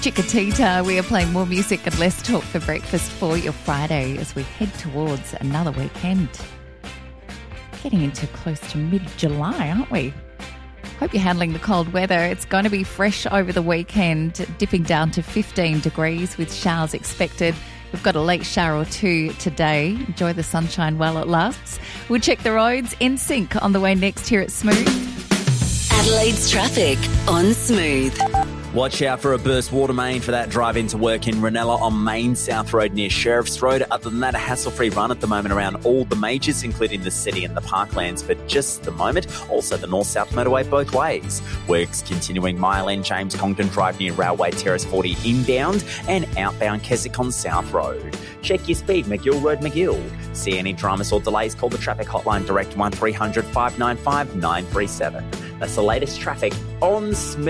Chiquitita, we are playing more music and less talk for breakfast for your Friday as we head towards another weekend. Getting into close to mid-July, aren't we? Hope you're handling the cold weather. It's going to be fresh over the weekend, dipping down to 15 degrees with showers expected. We've got a late shower or two today. Enjoy the sunshine while it lasts. We'll check the roads. In sync on the way next here at Smooth. Adelaide's traffic on Smooth. Watch out for a burst water main for that drive into work in Ranella on Main South Road near Sheriff's Road. Other than that, a hassle-free run at the moment around all the majors, including the city and the parklands for just the moment. Also the north-south motorway both ways. Works continuing Mile End James Congdon Drive near Railway Terrace 40 inbound and outbound Keswick on South Road. Check your speed, McGill Road, McGill. See any dramas or delays, call the traffic hotline direct 1300 595 937. That's the latest traffic on Smooth.